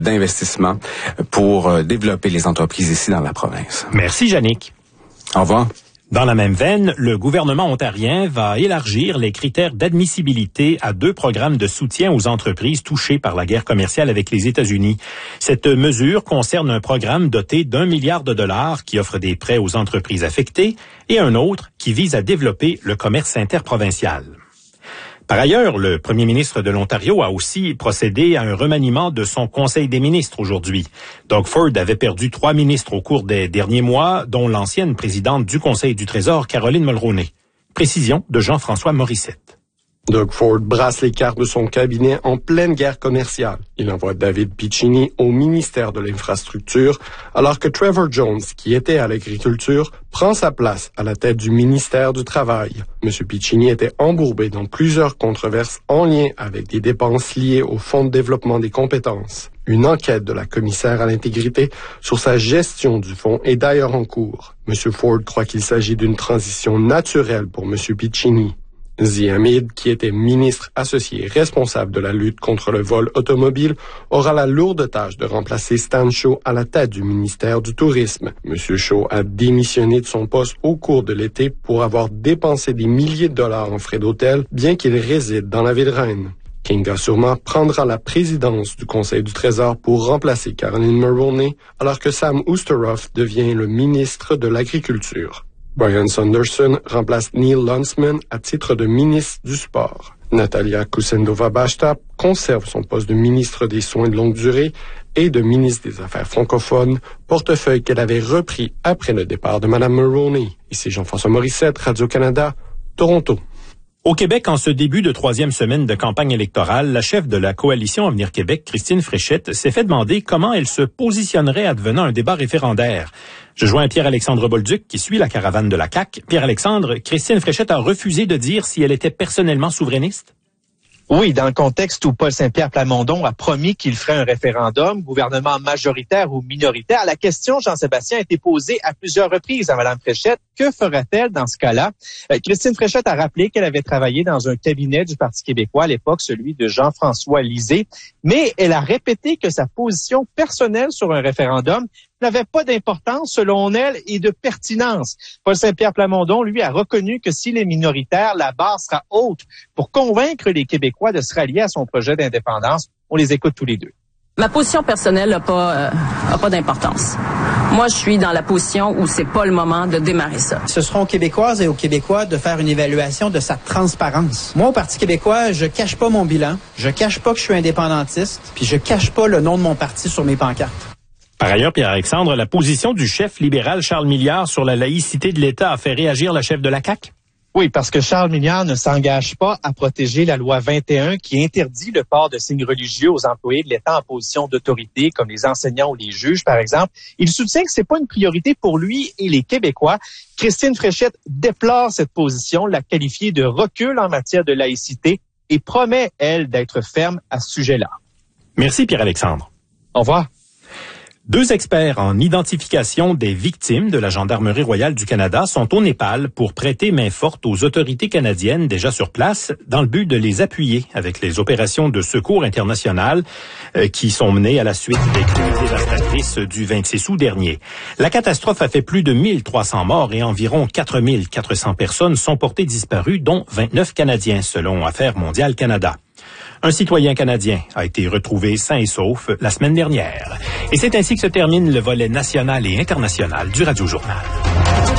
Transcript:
d'investissement pour développer les entreprises ici dans la province. Merci, Yannick. Au revoir. Dans la même veine, le gouvernement ontarien va élargir les critères d'admissibilité à 2 programmes de soutien aux entreprises touchées par la guerre commerciale avec les États-Unis. Cette mesure concerne un programme doté d'1 milliard de dollars qui offre des prêts aux entreprises affectées et un autre qui vise à développer le commerce interprovincial. Par ailleurs, le premier ministre de l'Ontario a aussi procédé à un remaniement de son Conseil des ministres aujourd'hui. Doug Ford avait perdu 3 ministres au cours des derniers mois, dont l'ancienne présidente du Conseil du Trésor, Caroline Mulroney. Précision de Jean-François Morissette. Doug Ford brasse les cartes de son cabinet en pleine guerre commerciale. Il envoie David Piccini au ministère de l'Infrastructure, alors que Trevor Jones, qui était à l'agriculture, prend sa place à la tête du ministère du Travail. M. Piccini était embourbé dans plusieurs controverses en lien avec des dépenses liées au Fonds de développement des compétences. Une enquête de la commissaire à l'intégrité sur sa gestion du fonds est d'ailleurs en cours. M. Ford croit qu'il s'agit d'une transition naturelle pour M. Piccini. Zia Hamid, qui était ministre associé responsable de la lutte contre le vol automobile, aura la lourde tâche de remplacer Stan Shaw à la tête du ministère du Tourisme. M. Shaw a démissionné de son poste au cours de l'été pour avoir dépensé des milliers de dollars en frais d'hôtel, bien qu'il réside dans la ville reine. Kinga Surma prendra la présidence du Conseil du Trésor pour remplacer Caroline Mulroney, alors que Sam Oosterhoff devient le ministre de l'Agriculture. Brian Sanderson remplace Neil Lunsman à titre de ministre du Sport. Natalia Kusendova-Bashta conserve son poste de ministre des Soins de longue durée et de ministre des Affaires francophones, portefeuille qu'elle avait repris après le départ de Mme Mulroney. Ici Jean-François Morissette, Radio-Canada, Toronto. Au Québec, en ce début de 3e semaine de campagne électorale, la chef de la coalition Avenir Québec, Christine Fréchette, s'est fait demander comment elle se positionnerait advenant un débat référendaire. Je joins Pierre-Alexandre Bolduc, qui suit la caravane de la CAQ. Pierre-Alexandre, Christine Fréchette a refusé de dire si elle était personnellement souverainiste. Oui, dans le contexte où Paul Saint-Pierre Plamondon a promis qu'il ferait un référendum, gouvernement majoritaire ou minoritaire, la question, Jean-Sébastien, a été posée à plusieurs reprises à Mme Fréchette. Que fera-t-elle dans ce cas-là? Christine Fréchette a rappelé qu'elle avait travaillé dans un cabinet du Parti québécois, à l'époque celui de Jean-François Lisée, mais elle a répété que sa position personnelle sur un référendum n'avait pas d'importance selon elle et de pertinence. Paul Saint-Pierre Plamondon, lui, a reconnu que s'il est minoritaire, la barre sera haute pour convaincre les Québécois de se rallier à son projet d'indépendance. On les écoute tous les deux. Ma position personnelle n'a pas d'importance. Moi, je suis dans la position où c'est pas le moment de démarrer ça. Ce sera aux Québécoises et aux Québécois de faire une évaluation de sa transparence. Moi, au Parti québécois, je cache pas mon bilan, je cache pas que je suis indépendantiste, puis je cache pas le nom de mon parti sur mes pancartes. Par ailleurs, Pierre-Alexandre, la position du chef libéral Charles Milliard sur la laïcité de l'État a fait réagir la chef de la CAQ? Oui, parce que Charles Milliard ne s'engage pas à protéger la loi 21 qui interdit le port de signes religieux aux employés de l'État en position d'autorité, comme les enseignants ou les juges, par exemple. Il soutient que c'est pas une priorité pour lui et les Québécois. Christine Fréchette déplore cette position, l'a qualifiée de recul en matière de laïcité et promet, elle, d'être ferme à ce sujet-là. Merci, Pierre-Alexandre. Au revoir. 2 experts en identification des victimes de la Gendarmerie royale du Canada sont au Népal pour prêter main forte aux autorités canadiennes déjà sur place dans le but de les appuyer avec les opérations de secours internationales qui sont menées à la suite des crues dévastatrices du 26 août dernier. La catastrophe a fait plus de 1300 morts et environ 4400 personnes sont portées disparues, dont 29 Canadiens, selon Affaires mondiales Canada. Un citoyen canadien a été retrouvé sain et sauf la semaine dernière. Et c'est ainsi que se termine le volet national et international du Radio Journal.